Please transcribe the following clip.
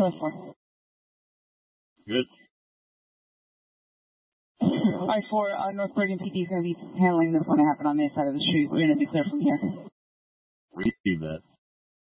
I-4. Good. I-4, North Bergen PD is going to be handling this when it happened on this side of the street. We're going to be clear from here. Receive that.